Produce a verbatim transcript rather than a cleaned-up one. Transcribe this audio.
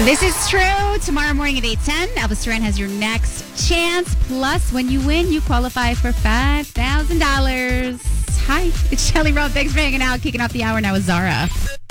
This is true. Tomorrow morning at eight ten, Elvis Duran has your next chance. Plus, when you win, you qualify for five thousand dollars. Hi, it's Shelly Rowe. Thanks for hanging out. Kicking off the hour now with Zara.